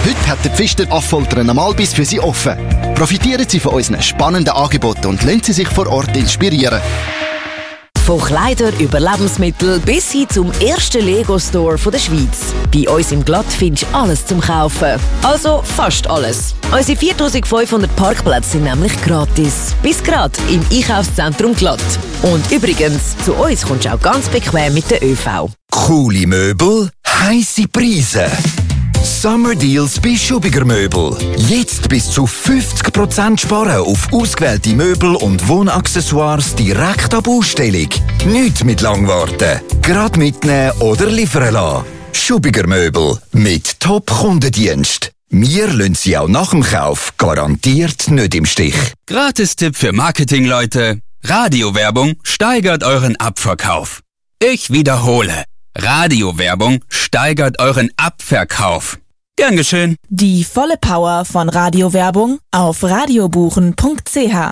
Heute hat der Pfister Affoltern am Albis für Sie offen. Profitieren Sie von unseren spannenden Angeboten und lassen Sie sich vor Ort inspirieren. Von Kleidern über Lebensmittel bis hin zum ersten Lego-Store der Schweiz. Bei uns im Glatt findest du alles zum Kaufen. Also fast alles. Unsere 4500 Parkplätze sind nämlich gratis. Bis gerade im Einkaufszentrum Glatt. Und übrigens, zu uns kommst du auch ganz bequem mit der ÖV. Coole Möbel, heisse Preise. Summer Deals bei Schubiger Möbel. Jetzt bis zu 50% sparen auf ausgewählte Möbel und Wohnaccessoires direkt ab Ausstellung. Nicht mit lang warten. Gerade mitnehmen oder liefern lassen. Schubiger Möbel mit Top-Kundendienst. Wir lassen Sie auch nach dem Kauf garantiert nicht im Stich. Gratis-Tipp für Marketingleute. Radiowerbung steigert euren Abverkauf. Ich wiederhole. Radiowerbung steigert euren Abverkauf. Gern geschehen. Die volle Power von Radiowerbung auf radiobuchen.ch.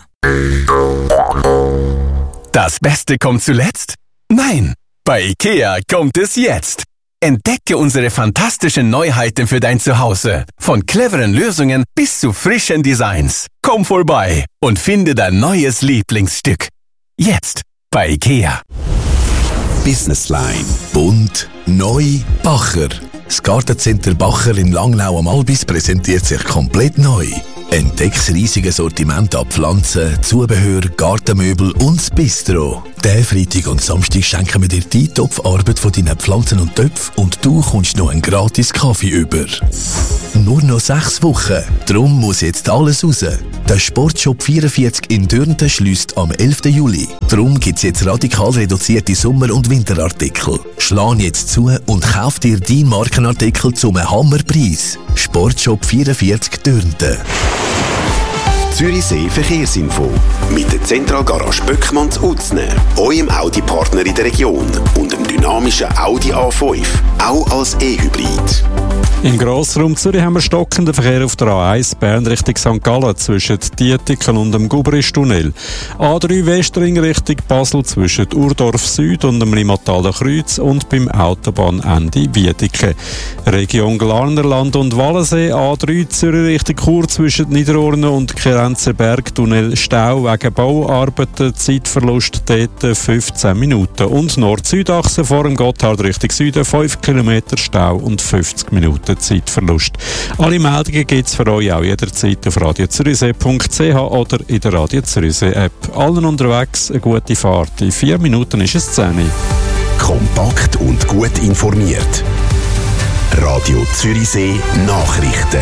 Das Beste kommt zuletzt? Nein, bei IKEA kommt es jetzt. Entdecke unsere fantastischen Neuheiten für dein Zuhause. Von cleveren Lösungen bis zu frischen Designs. Komm vorbei und finde dein neues Lieblingsstück. Jetzt bei IKEA. Businessline. Bunt, neu, Bacher. Das Gartencenter Bacher in Langnau am Albis präsentiert sich komplett neu. Entdecke das riesige Sortiment an Pflanzen, Zubehör, Gartenmöbel und das Bistro. Diesen Freitag und Samstag schenken wir dir die Topfarbeit von deinen Pflanzen und Töpfen und du kommst noch einen gratis Kaffee über. Nur noch 6 Wochen. Darum muss jetzt alles raus. Der Sportshop 44 in Dürnten schliesst am 11. Juli. Darum gibt es jetzt radikal reduzierte Sommer- und Winterartikel. Schlag jetzt zu und kauf dir deinen Markenartikel zum Hammerpreis. Sportshop 44 Dürnten. Zürichsee Verkehrsinfo. Mit der Zentralgarage Böckmanns Utzne, eurem Audi-Partner in der Region und dem dynamischen Audi A5, auch als E-Hybrid. Im Grossraum Zürich haben wir stockenden Verkehr auf der A1 Bern Richtung St. Gallen zwischen Dietiken und dem Gubristunnel. A3 Westring Richtung Basel zwischen Urdorf Süd und dem Limataler Kreuz und beim Autobahnende Wiedeke. Region Glarnerland und Wallensee A3 Zürich Richtung Chur zwischen Niederorne und Kerenzerberg Tunnel Stau wegen Bauarbeiten, Zeitverlust dort 15 Minuten. Und Nord-Süd-Achse vor dem Gotthard Richtung Süden 5 Kilometer Stau und 50 Minuten Zeitverlust. Alle Meldungen gibt es für euch auch jederzeit auf radiozürichsee.ch oder in der Radio Zürichsee App. Allen unterwegs eine gute Fahrt. In 4 Minuten ist es 10 Uhr. Kompakt und gut informiert. Radio Zürichsee Nachrichten.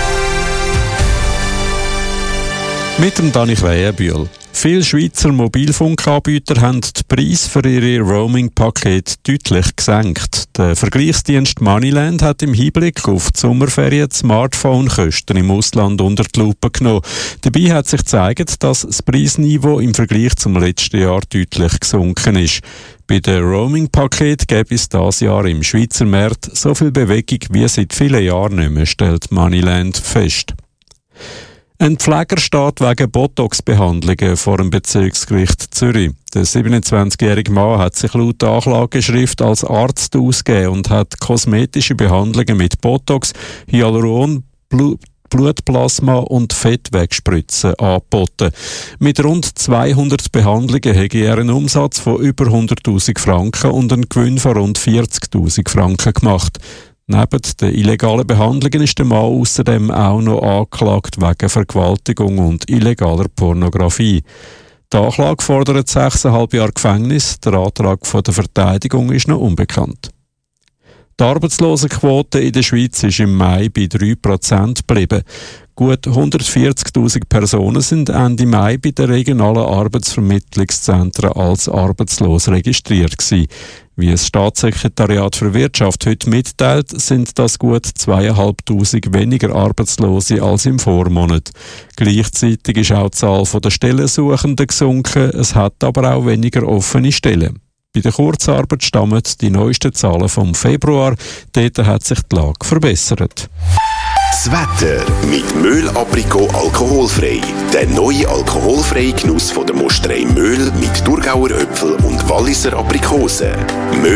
Mit dem Dani Krähenbühl. Viele Schweizer Mobilfunkanbieter haben den Preis für ihre Roaming-Pakete deutlich gesenkt. Der Vergleichsdienst Moneyland hat im Hinblick auf die Sommerferien die Smartphone-Kosten im Ausland unter die Lupe genommen. Dabei hat sich gezeigt, dass das Preisniveau im Vergleich zum letzten Jahr deutlich gesunken ist. Bei den Roaming-Paketen gäbe es dieses Jahr im Schweizer Markt so viel Bewegung wie seit vielen Jahren nicht mehr, stellt Moneyland fest. Ein Pfleger steht wegen Botox-Behandlungen vor dem Bezirksgericht Zürich. Der 27-jährige Mann hat sich laut der Anklageschrift als Arzt ausgegeben und hat kosmetische Behandlungen mit Botox, Hyaluron, Blutplasma und Fettwegspritzen angeboten. Mit rund 200 Behandlungen hätte er einen Umsatz von über 100'000 Franken und einen Gewinn von rund 40'000 Franken gemacht. Neben den illegalen Behandlungen ist der Mann außerdem auch noch angeklagt wegen Vergewaltigung und illegaler Pornografie. Die Anklage fordert 6,5 Jahre Gefängnis. Der Antrag von der Verteidigung ist noch unbekannt. Die Arbeitslosenquote in der Schweiz ist im Mai bei 3% geblieben. Gut 140'000 Personen sind Ende Mai bei den regionalen Arbeitsvermittlungszentren als arbeitslos registriert gewesen. Wie das Staatssekretariat für Wirtschaft heute mitteilt, sind das gut 2'500 weniger Arbeitslose als im Vormonat. Gleichzeitig ist auch die Zahl der Stellensuchenden gesunken, es hat aber auch weniger offene Stellen. Bei der Kurzarbeit stammen die neuesten Zahlen vom Februar, dort hat sich die Lage verbessert. Das Wetter mit Möhl Aprikot alkoholfrei. Der neue alkoholfreie Genuss von der Mosterei Möhl mit Thurgauer Äpfel und Walliser Aprikosen. Möhl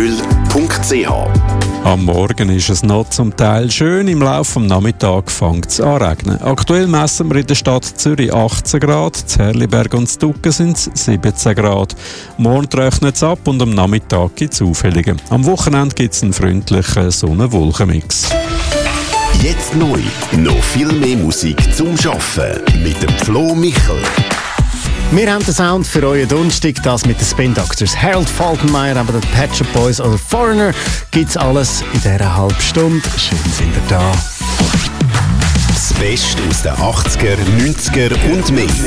Am Morgen ist es noch zum Teil schön, im Laufe des Nachmittags fängt es an zu regnen. Aktuell messen wir in der Stadt Zürich 18 Grad, in Herliberg und Stucken sind es 17 Grad. Morgen trocknet es ab und am Nachmittag gibt es Aufhellungen. Am Wochenende gibt es einen freundlichen Sonne-Wolken-Mix. Jetzt neu, noch viel mehr Musik zum Arbeiten mit dem Flo Michel. Wir haben den Sound für euren Donnerstag, das mit den Spin Doctors. Harold Faltermeyer, aber den Pet Shop Boys oder Foreigner gibt's alles in dieser halben Stunde. Schön sind ihr da. Das Beste aus den 80er, 90er und mehr.